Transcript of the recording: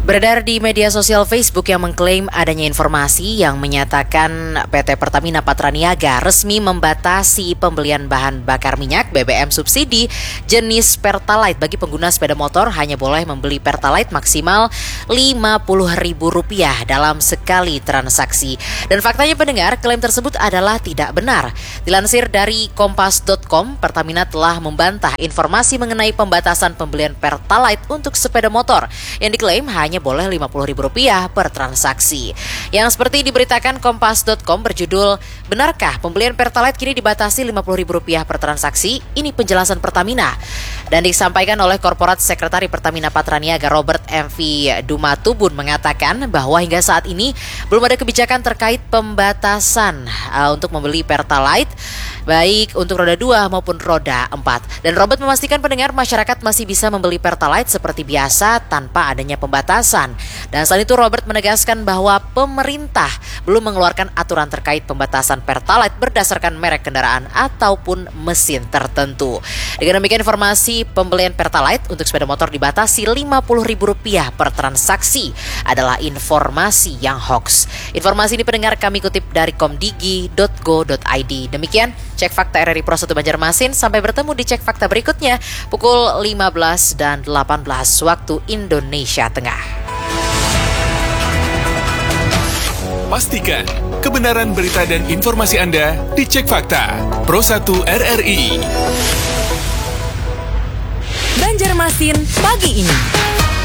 Beredar di media sosial Facebook yang mengklaim adanya informasi yang menyatakan PT Pertamina Patraniaga resmi membatasi pembelian bahan bakar minyak BBM subsidi jenis Pertalite bagi pengguna sepeda motor hanya boleh membeli Pertalite maksimal Rp50.000 dalam sekali transaksi. Dan faktanya pendengar, klaim tersebut adalah tidak benar. Dilansir dari Kompas.com, Pertamina telah membantah informasi mengenai pembatasan pembelian Pertalite untuk sepeda motor yang diklaim hanya boleh Rp50.000 per transaksi. Yang seperti diberitakan Kompas.com berjudul, benarkah pembelian Pertalite kini dibatasi Rp50.000 per transaksi? Ini penjelasan Pertamina. Dan disampaikan oleh Korporat Sekretari Pertamina Patraniaga Robert M.V. Dumatubun mengatakan bahwa hingga saat ini belum ada kebijakan terkait pembatasan untuk membeli Pertalite baik untuk roda 2 maupun roda 4. Dan Robert memastikan pendengar masyarakat masih bisa membeli Pertalite seperti biasa tanpa adanya pembatasan. Dan selain itu Robert menegaskan bahwa pemerintah belum mengeluarkan aturan terkait pembatasan Pertalite berdasarkan merek kendaraan ataupun mesin tertentu. Dengan demikian informasi pembelian Pertalite untuk sepeda motor dibatasi Rp50.000 per transaksi adalah informasi yang hoax. Informasi ini pendengar kami kutip dari komdigi.go.id. Demikian Cek Fakta RRI Pro 1 Banjarmasin. Sampai bertemu di Cek Fakta berikutnya pukul 15 dan 18 waktu Indonesia Tengah. Pastikan kebenaran berita dan informasi Anda di Cek Fakta Pro 1 RRI. Banjarmasin pagi ini.